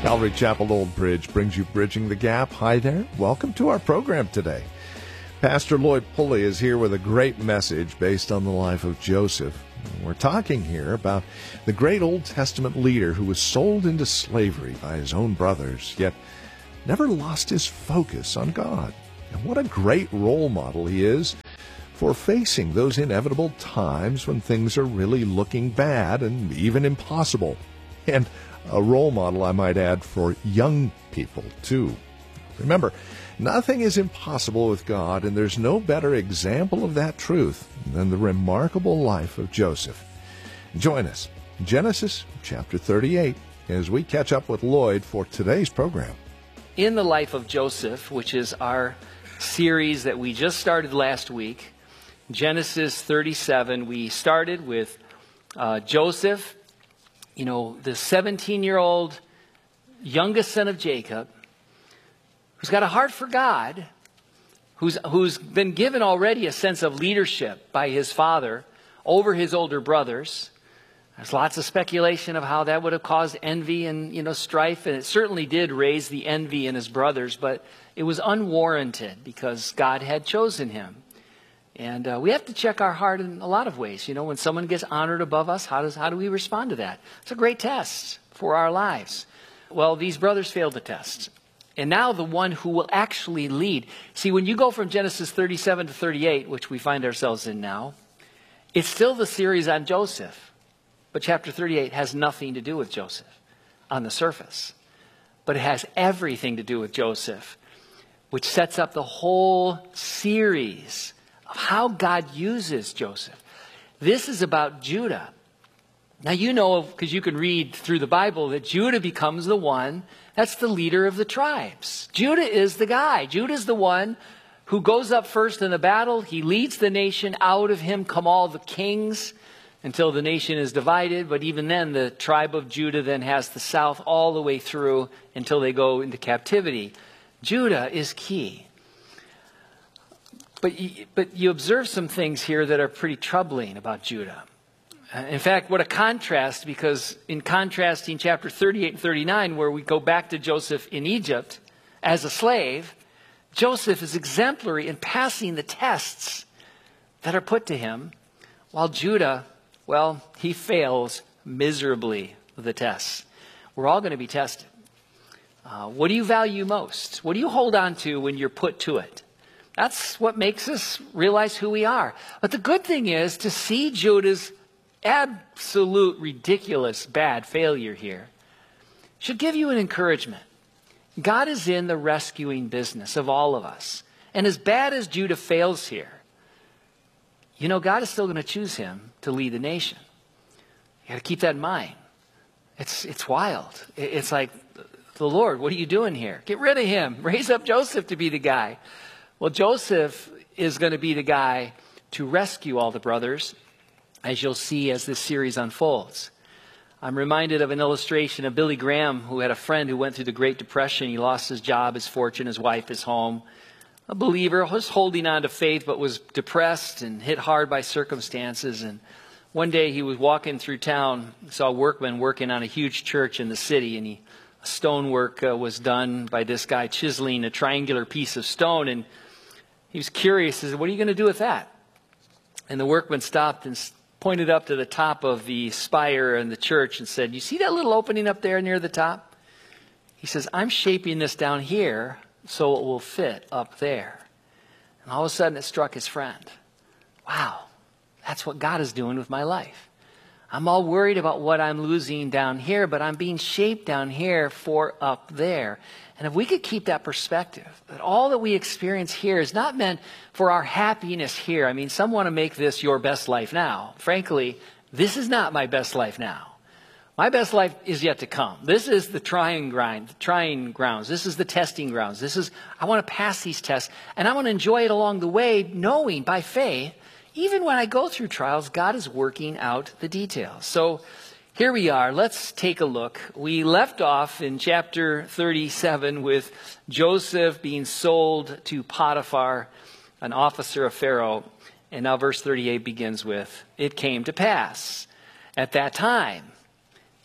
Calvary Chapel Old Bridge brings you Bridging the Gap. Hi there. Welcome to our program today. Pastor Lloyd Pulley is here with a great message based on the life of Joseph. We're talking here about the great Old Testament leader who was sold into slavery by his own brothers, yet never lost his focus on God. And what a great role model he is for facing those inevitable times when things are really looking bad and even impossible. And a role model, I might add, for young people, too. Remember, nothing is impossible with God, and there's no better example of that truth than the remarkable life of Joseph. Join us in Genesis chapter 38 as we catch up with Lloyd for today's program. In the life of Joseph, which is our series that we just started last week, Genesis 37, we started with Joseph, the 17-year-old youngest son of Jacob, who's got a heart for God, who's been given already a sense of leadership by his father over his older brothers. There's lots of speculation of how that would have caused envy and, strife, and it certainly did raise the envy in his brothers, but it was unwarranted because God had chosen him. And we have to check our heart in a lot of ways. When someone gets honored above us, how do we respond to that? It's a great test for our lives. Well, these brothers failed the test. And now the one who will actually lead. See, when you go from Genesis 37 to 38, which we find ourselves in now, it's still the series on Joseph. But chapter 38 has nothing to do with Joseph on the surface. But it has everything to do with Joseph, which sets up the whole series of how God uses Joseph. This is about Judah. Now you know, because you can read through the Bible, that Judah becomes the one that's the leader of the tribes. Judah is the guy. Judah is the one who goes up first in the battle. He leads the nation. Out of him come all the kings until the nation is divided. But even then, the tribe of Judah then has the south all the way through until they go into captivity. Judah is key. But you observe some things here that are pretty troubling about Judah. In fact, what a contrast, because in contrasting chapter 38 and 39, where we go back to Joseph in Egypt as a slave, Joseph is exemplary in passing the tests that are put to him, while Judah, well, he fails miserably with the tests. We're all going to be tested. What do you value most? What do you hold on to when you're put to it? That's what makes us realize who we are. But the good thing is to see Judah's absolute ridiculous bad failure here should give you an encouragement. God is in the rescuing business of all of us. And as bad as Judah fails here, God is still going to choose him to lead the nation. You got to keep that in mind. It's wild. It's like, the Lord, what are you doing here? Get rid of him. Raise up Joseph to be the guy. Well, Joseph is going to be the guy to rescue all the brothers, as you'll see as this series unfolds. I'm reminded of an illustration of Billy Graham, who had a friend who went through the Great Depression. He lost his job, his fortune, his wife, his home. A believer, was holding on to faith, but was depressed and hit hard by circumstances. And one day he was walking through town, saw a workman working on a huge church in the city, and stonework was done by this guy chiseling a triangular piece of stone, and he was curious. He said, "What are you going to do with that?" And the workman stopped and pointed up to the top of the spire in the church and said, "You see that little opening up there near the top?" He says, "I'm shaping this down here so it will fit up there." And all of a sudden it struck his friend. Wow, that's what God is doing with my life. I'm all worried about what I'm losing down here, but I'm being shaped down here for up there. And if we could keep that perspective, that all that we experience here is not meant for our happiness here. I mean, some want to make this your best life now. Frankly, this is not my best life now. My best life is yet to come. This is the trying grounds. This is the testing grounds. I want to pass these tests, and I want to enjoy it along the way, knowing by faith, even when I go through trials, God is working out the details. So here we are. Let's take a look. We left off in chapter 37 with Joseph being sold to Potiphar, an officer of Pharaoh. And now verse 38 begins with, "It came to pass at that time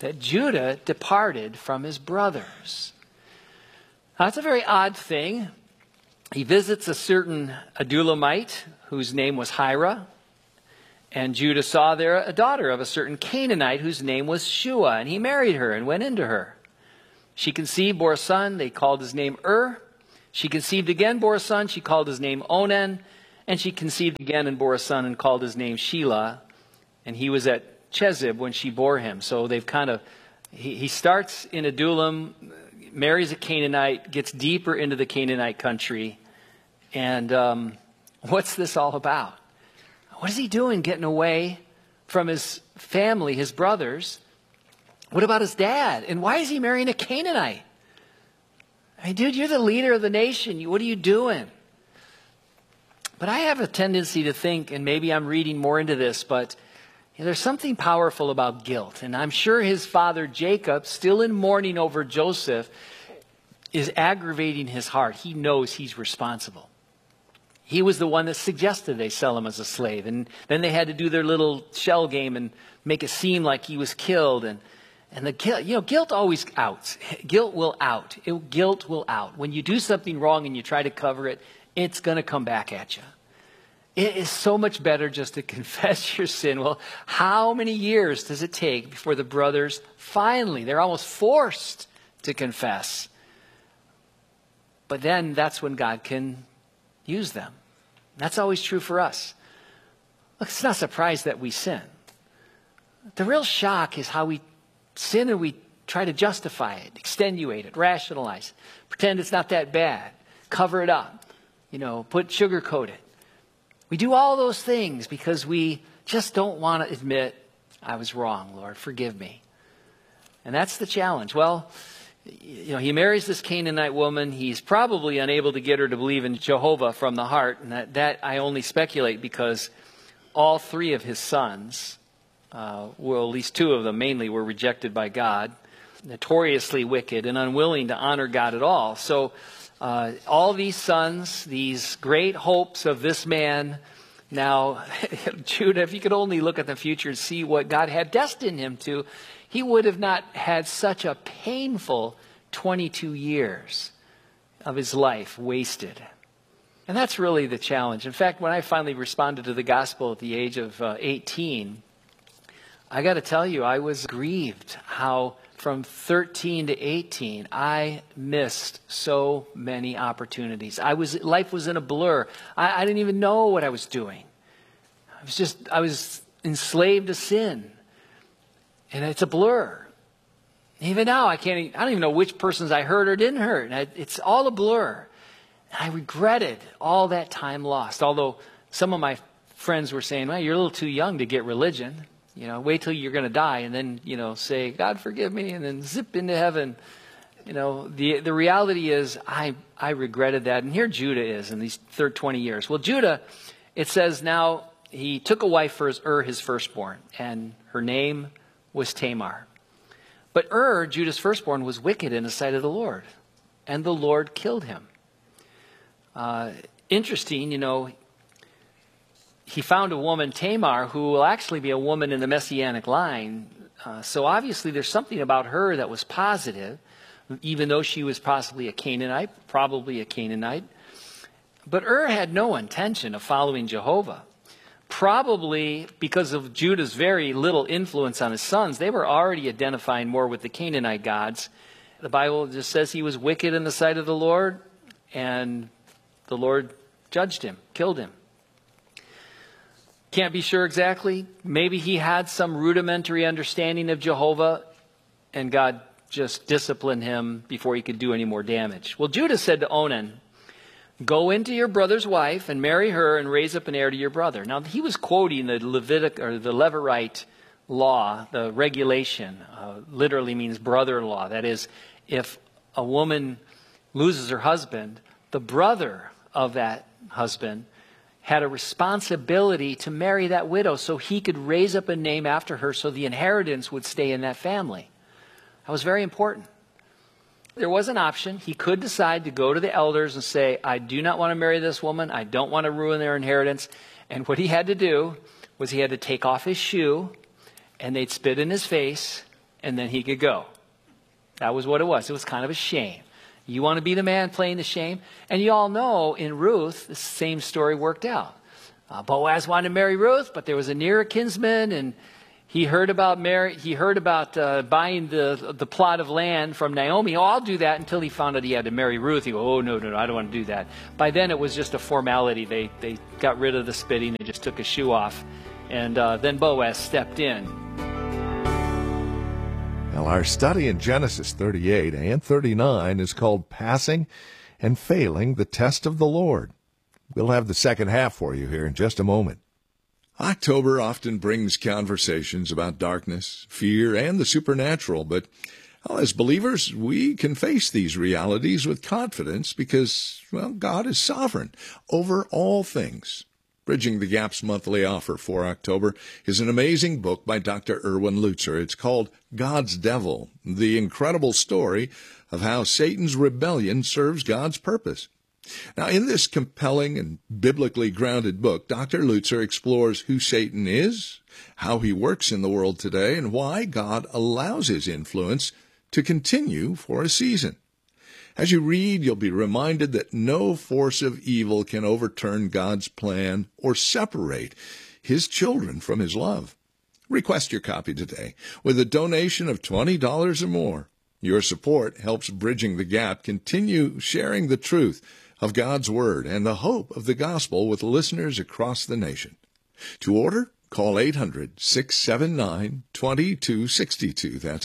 that Judah departed from his brothers. Now, that's a very odd thing. He visits a certain Adullamite whose name was Hira. And Judah saw there a daughter of a certain Canaanite whose name was Shua. And he married her and went into her. She conceived, bore a son. They called his name She conceived again, bore a son. She called his name Onan. And she conceived again and bore a son and called his name Shelah. And he was at Chezib when she bore him. So they've he starts in Adullam, marries a Canaanite, gets deeper into the Canaanite country. And what's this all about? What is he doing getting away from his family, his brothers? What about his dad? And why is he marrying a Canaanite? I mean, dude, you're the leader of the nation. What are you doing? But I have a tendency to think, and maybe I'm reading more into this, but there's something powerful about guilt. And I'm sure his father Jacob, still in mourning over Joseph, is aggravating his heart. He knows he's responsible. He was the one that suggested they sell him as a slave. And then they had to do their little shell game and make it seem like he was killed. And the guilt, guilt always outs. Guilt will out. Guilt will out. When you do something wrong and you try to cover it, it's going to come back at you. It is so much better just to confess your sin. Well, how many years does it take before the brothers finally, they're almost forced to confess? But then that's when God can use them. That's always true for us. Look, it's not surprised that we sin. The real shock is how we sin and we try to justify it, extenuate it, rationalize it, pretend it's not that bad, cover it up, sugarcoat it. We do all those things because we just don't want to admit, I was wrong, Lord, forgive me. And that's the challenge. Well, he marries this Canaanite woman. He's probably unable to get her to believe in Jehovah from the heart. And that I only speculate because all three of his sons, at least two of them mainly, were rejected by God, notoriously wicked and unwilling to honor God at all. So all these sons, these great hopes of this man, now, Judah, if you could only look at the future and see what God had destined him to, he would have not had such a painful 22 years of his life wasted. And that's really the challenge. In fact, when I finally responded to the gospel at the age of 18, I got to tell you, I was grieved how from 13 to 18, I missed so many opportunities. Life was in a blur. I didn't even know what I was doing. I was enslaved to sin. And it's a blur. Even now, I don't even know which persons I hurt or didn't hurt. It's all a blur. And I regretted all that time lost. Although some of my friends were saying, well, you're a little too young to get religion. Wait till you're going to die and then, say, God forgive me, and then zip into heaven. The reality is I regretted that. And here Judah is in these 20 years. Well, Judah, it says now he took a wife for his firstborn, and her name was Tamar. But Judah's firstborn, was wicked in the sight of the Lord, and the Lord killed him. Interesting, he found a woman, Tamar, who will actually be a woman in the Messianic line. So obviously there's something about her that was positive, even though she was possibly a Canaanite, probably a Canaanite. But had no intention of following Jehovah. Probably because of Judah's very little influence on his sons, they were already identifying more with the Canaanite gods. The Bible just says he was wicked in the sight of the Lord, and the Lord judged him, killed him. Can't be sure exactly. Maybe he had some rudimentary understanding of Jehovah, and God just disciplined him before he could do any more damage. Well, Judah said to Onan, go into your brother's wife and marry her and raise up an heir to your brother. Now, he was quoting the the Levirate law, the regulation, literally means brother-in-law. That is, if a woman loses her husband, the brother of that husband had a responsibility to marry that widow so he could raise up a name after her so the inheritance would stay in that family. That was very important. There was an option. He could decide to go to the elders and say, I do not want to marry this woman. I don't want to ruin their inheritance. And what he had to do was he had to take off his shoe, and they'd spit in his face, and then he could go. That was what it was. It was kind of a shame. You want to be the man playing the shame? And you all know in Ruth, the same story worked out. Boaz wanted to marry Ruth, but there was a nearer kinsman, and he heard about buying the plot of land from Naomi. Oh, I'll do that, until he found out he had to marry Ruth. He go, oh, no, I don't want to do that. By then, it was just a formality. They got rid of the spitting. They just took a shoe off. And then Boaz stepped in. Well, our study in Genesis 38 and 39 is called Passing and Failing the Test of the Lord. We'll have the second half for you here in just a moment. October often brings conversations about darkness, fear, and the supernatural, but as believers, we can face these realities with confidence because, God is sovereign over all things. Bridging the Gap's monthly offer for October is an amazing book by Dr. Erwin Lutzer. It's called God's Devil, the incredible story of how Satan's rebellion serves God's purpose. Now, in this compelling and biblically grounded book, Dr. Lutzer explores who Satan is, how he works in the world today, and why God allows his influence to continue for a season. As you read, you'll be reminded that no force of evil can overturn God's plan or separate his children from his love. Request your copy today with a donation of $20 or more. Your support helps Bridging the Gap continue sharing the truth of God's Word and the hope of the gospel with listeners across the nation. To order, call 800-679-2262. That's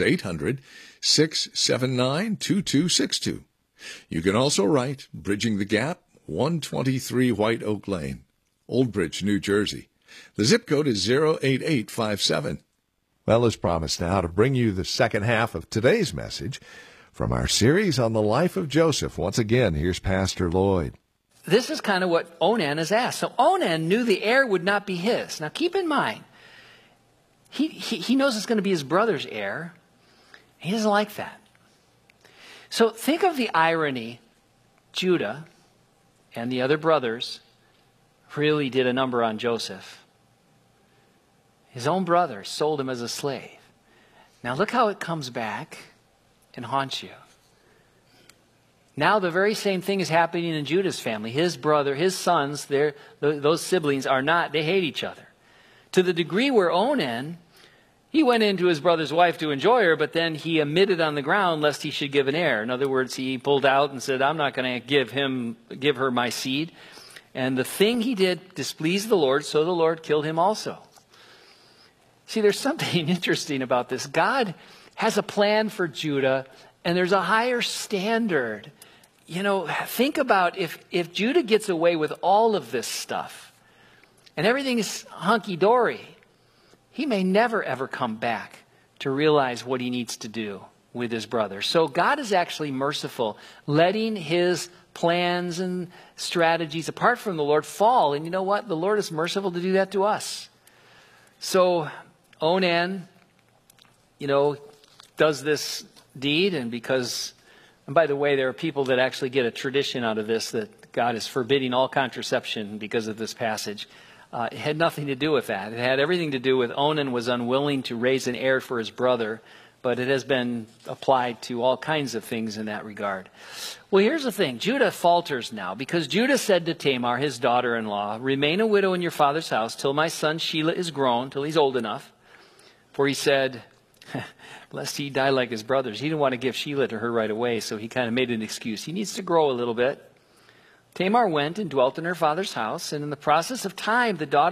800-679-2262. You can also write Bridging the Gap, 123 White Oak Lane, Old Bridge, New Jersey. The zip code is 08857. Well, as promised now, to bring you the second half of today's message from our series on the life of Joseph. Once again, here's Pastor Lloyd. This is kind of what Onan has asked. So Onan knew the heir would not be his. Now keep in mind, he knows it's going to be his brother's heir. He doesn't like that. So think of the irony. Judah and the other brothers really did a number on Joseph. His own brother sold him as a slave. Now look how it comes back and haunts you. Now the very same thing is happening in Judah's family. His brother, his sons, those siblings they hate each other. To the degree where Onan, he went into his brother's wife to enjoy her, but then he omitted on the ground lest he should give an heir. In other words, he pulled out and said, I'm not going to give her my seed. And the thing he did displeased the Lord, so the Lord killed him also. See, there's something interesting about this. God has a plan for Judah, and there's a higher standard. Think about if Judah gets away with all of this stuff, and everything is hunky-dory, he may never, ever come back to realize what he needs to do with his brother. So God is actually merciful, letting his plans and strategies apart from the Lord fall. And you know what? The Lord is merciful to do that to us. So Onan, does this deed, and by the way, there are people that actually get a tradition out of this, that God is forbidding all contraception because of this passage. It had nothing to do with that. It had everything to do with Onan was unwilling to raise an heir for his brother, but it has been applied to all kinds of things in that regard. Well, here's the thing. Judah falters now, because Judah said to Tamar, his daughter-in-law, remain a widow in your father's house till my son Shelah is grown, till he's old enough. For he said, lest he die like his brothers. He didn't want to give Shelah to her right away, so he kind of made an excuse. He needs to grow a little bit. Tamar went and dwelt in her father's house, and in the process of time, the daughter